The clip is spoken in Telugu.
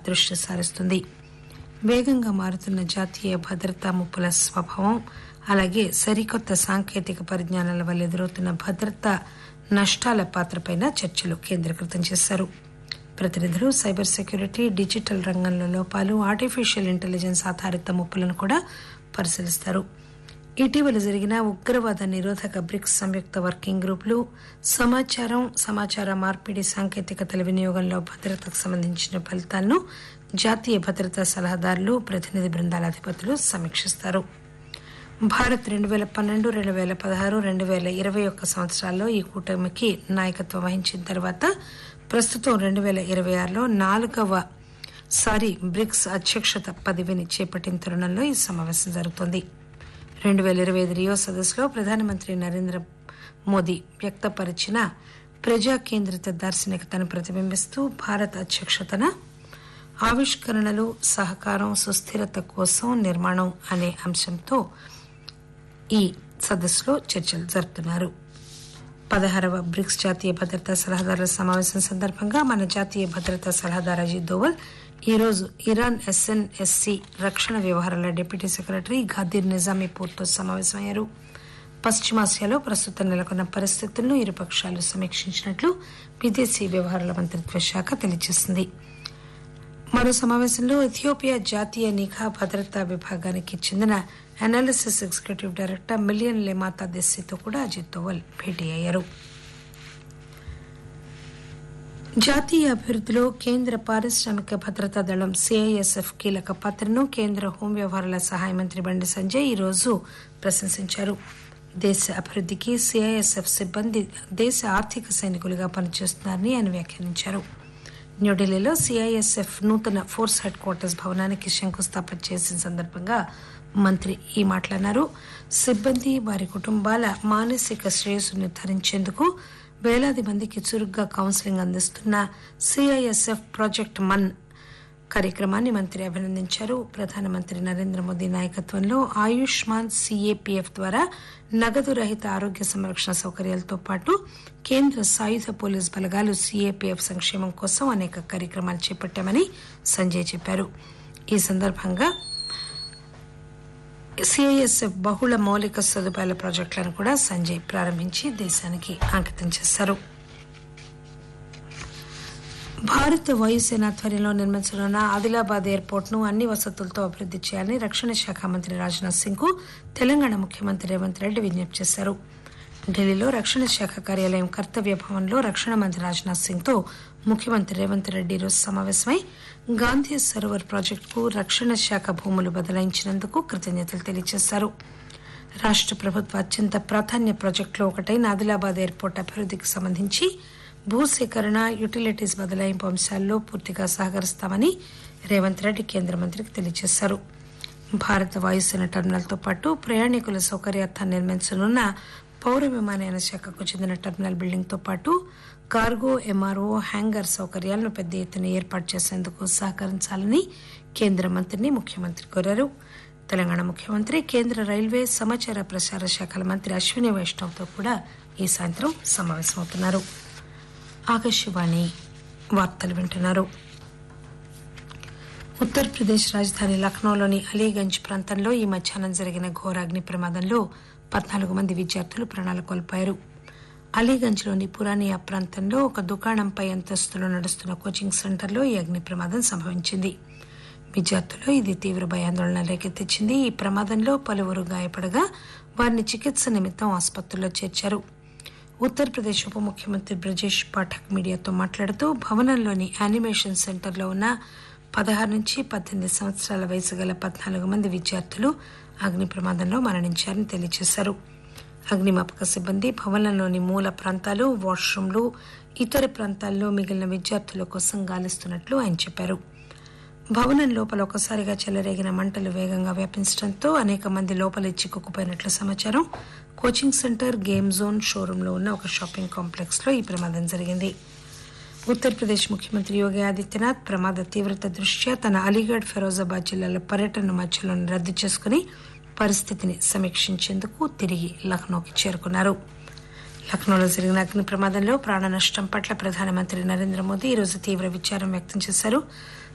దృష్టి సారిస్తుంది. వేగంగా మారుతున్న జాతీయ భద్రతా ముప్పుల స్వభావం, అలాగే సరికొత్త సాంకేతిక పరిజ్ఞానాల వల్ల ఎదురవుతున్న భద్రతా నష్టాల పాత్రపై చర్చలు కేంద్రీకృతం చేశారు. ప్రతినిధులు సైబర్ సెక్యూరిటీ, డిజిటల్ రంగంలో లోపాలు, ఆర్టిఫిషియల్ ఇంటెలిజెన్స్ ఆధారిత ముప్పులను కూడా పరిశీలిస్తారు. ఇటీవల జరిగిన ఉగ్రవాద నిరోధక బ్రిక్స్ సంయుక్త వర్కింగ్ గ్రూపులు సమాచార మార్పిడి సాంకేతికతల వినియోగంలో భద్రతకు సంబంధించిన ఫలితాలను జాతీయ భద్రతా సలహాదారులు, ప్రతినిధి బృందాల అధిపతులు సమీక్షిస్తారు. భారత్ 2012, 2016, 2021 సంవత్సరాల్లో ఈ కూటమికి నాయకత్వం వహించిన తర్వాత ప్రస్తుతం 2026లో 4వసారి బ్రిక్స్ అధ్యక్షత పదవిని చేపట్టిన తరుణంలో ఈ సమావేశం జరుగుతోంది. 2025 రియో సదస్సులో ప్రధానమంత్రి నరేంద్ర మోదీ వ్యక్తపరిచిన ప్రజా కేంద్రిత దార్శనికతను ప్రతిబింబిస్తూ భారత్ అధ్యక్షతన ఆవిష్కరణలు, సహకారం, సుస్థిరత కోసం నిర్మాణం అనే అంశంతో ఈ సదస్సులో చర్చలు జరుపుతున్నారు. 16వ బ్రిక్స్ జాతీయ భద్రతా సలహాదారుల సమావేశం సందర్భంగా మన జాతీయ భద్రతా సలహాదారు అజిత్ దోవల్ ఈరోజు ఇరాన్ SNSC రక్షణ వ్యవహారాల డిప్యూటీ సెక్రటరీ ఘాదీర్ నిజామీపూర్తో సమావేశమయ్యారు. పశ్చిమాసియాలో ప్రస్తుతం నెలకొన్న పరిస్థితులను ఇరుపక్షాలు సమీక్షించినట్లు విదేశీ వ్యవహారాల మంత్రిత్వ శాఖ తెలియజేసింది. మరో సమావేశంలో ఇథియోపియా జాతీయ నిఘా భద్రతా విభాగానికి చెందిన అనాలిసిస్ ఎగ్జిక్యూటివ్ డైరెక్టర్ మిలియన్ లెమాతా దెస్సీతో కూడా అజిత్ దోవల్ భేటీ అయ్యారు. జాతీయ అభివృద్దిలో కేంద్ర పారిశ్రామిక భద్రతా దళం CISF కీలక పాత్రను కేంద్ర హోం వ్యవహారాల సహాయ మంత్రి బండి సంజయ్ ఈరోజు ప్రశంసించారు. దేశ అభివృద్దికి CISF సిబ్బంది దేశ ఆర్థిక సైనికులుగా పనిచేస్తున్నారని ఆయన వ్యాఖ్యానించారు. న్యూఢిల్లీలో CISF నూతన ఫోర్స్ హెడ్ క్వార్టర్స్ భవనానికి శంకుస్థాపన చేసిన సందర్భంగా మంత్రి ఈ మాట్లాడినారు. సిబ్బంది, వారి కుటుంబాల మానసిక శ్రేయస్సు నిర్ధారించేందుకు వేలాది మందికి చురుగ్గా కౌన్సిలింగ్ అందిస్తున్న CISF ప్రాజెక్ట్ మన్ కార్యక్రమాన్ని మంత్రి అభినందించారు. ప్రధానమంత్రి నరేంద్ర మోదీ నాయకత్వంలో ఆయుష్మాన్ CAPF ద్వారా నగదు రహిత ఆరోగ్య సంరక్షణ సౌకర్యాలతో పాటు కేంద్ర సాయుధ పోలీస్ బలగాలు CAPF సంక్షేమం కోసం అనేక కార్యక్రమాలు చేపట్టామని సంజయ్ చెప్పారు. ఈ సందర్భంగా CISF బహుళ మౌలిక సదుపాయాల ప్రాజెక్టులను కూడా సంజయ్ ప్రారంభించి దేశానికి అంకితం చేశారు. భారత వాయుసేన ఆధ్వర్యంలో నిర్మించనున్న ఆదిలాబాద్ ఎయిర్పోర్ట్ ను అన్ని వసతులతో అభివృద్ది చేయాలని రక్షణ శాఖ మంత్రి రాజ్నాథ్ సింగ్ కు తెలంగాణ ముఖ్యమంత్రి రేవంత్ రెడ్డి విజ్ఞప్తి చేశారు. ఢిల్లీలో రక్షణ శాఖ కార్యాలయం కర్తవ్య భవన్లో రక్షణ మంత్రి రాజ్నాథ్ సింగ్ తో ముఖ్యమంత్రి రేవంత్ రెడ్డి ఈరోజు సమావేశమై గాంధీ సరోవర్ ప్రాజెక్టుకు రక్షణ శాఖ భూములు బదలాయించినందుకు కృతజ్ఞతలు తెలియజేశారు. రాష్ట ప్రభుత్వ అత్యంత ప్రాధాన్య ప్రాజెక్టులో ఒకటైన ఆదిలాబాద్ ఎయిర్పోర్ట్ అభివృద్దికి సంబంధించి భూసేకరణ, యుటిలిటీస్ బదలాయింపు అంశాల్లో పూర్తిగా సహకరిస్తామని రేవంత్ రెడ్డి కేంద్ర మంత్రికి తెలియజేశారు. భారత వాయుసేన టెర్మినల్తో పాటు ప్రయాణికుల సౌకర్యార్థం నిర్మించనున్న పౌర విమానయాన శాఖకు చెందిన టెర్మినల్ బిల్డింగ్తో పాటు కార్గో, MRO, హ్యాంగర్ సౌకర్యాలను పెద్ద ఎత్తున ఏర్పాటు చేసేందుకు సహకరించాలని కేంద్ర మంత్రిని ముఖ్యమంత్రి కోరారు. తెలంగాణ ముఖ్యమంత్రి కేంద్ర రైల్వే, సమాచార ప్రసార శాఖల మంత్రి అశ్విని వైష్ణవ్తో కూడా ఈ సాయంత్రం సమావేశమవుతున్నారు. ఆకాశవాణి వార్తలు వింటున్నారు. ఉత్తరప్రదేశ్ రాజధాని లక్నోలోని అలీగంజ్ ప్రాంతంలో ఈ మధ్యాహ్నం జరిగిన ఘోర అగ్ని ప్రమాదంలో 14 మంది విద్యార్థులు ప్రాణాలు కోల్పోయారు. అలీగంజ్లోని పురానియా ప్రాంతంలో ఒక దుకాణంపై అంతస్తులో నడుస్తున్న కోచింగ్ సెంటర్లో ఈ అగ్ని ప్రమాదం సంభవించింది. విద్యార్థుల్లో ఇది తీవ్ర భయాందోళన రేకెత్తించింది. ఈ ప్రమాదంలో పలువురు గాయపడగా వారిని చికిత్స నిమిత్తం ఆసుపత్రిలో చేర్చారు. ఉత్తరప్రదేశ్ ఉప ముఖ్యమంత్రి బ్రజేష్ పాఠక్ మీడియాతో మాట్లాడుతూ భవనంలోని యానిమేషన్ సెంటర్లో ఉన్న 16 నుంచి 18 సంవత్సరాల వయసు గల 14 మంది విద్యార్థులు అగ్ని ప్రమాదంలో మరణించారని తెలియజేశారు. అగ్నిమాపక సిబ్బంది భవనంలోని మూల ప్రాంతాలు, వాష్రూంలు, ఇతర ప్రాంతాల్లో మిగిలిన విద్యార్థుల కోసం గాలిస్తున్నట్లు ఆయన చెప్పారు. భవనం లోపల ఒకసారిగా చెలరేగిన మంటలు వేగంగా వ్యాపించడంతో అనేక మంది లోపల చిక్కుకుపోయినట్లు సమాచారం. కోచింగ్ సెంటర్, గేమ్ జోన్, షోరూంలో ఉన్న ఒక షాపింగ్ కాంప్లెక్స్ లో ఈ ప్రమాదం జరిగింది. ఉత్తరప్రదేశ్ ముఖ్యమంత్రి యోగి ఆదిత్యనాథ్ ప్రమాద తీవ్రత దృష్ట్యా తన అలీగఢ్, ఫిరోజాబాద్ జిల్లాల పర్యటన మధ్యలో రద్దు చేసుకుని పరిస్థితిని సమీక్షించేందుకు తిరిగి లక్నోకి చేరుకున్నారు. లక్నోలో జరిగిన అగ్ని ప్రమాదంలో ప్రాణ నష్టం పట్ల ప్రధానమంత్రి నరేంద్ర మోదీ ఈరోజు తీవ్ర విచారం వ్యక్తం చేశారు.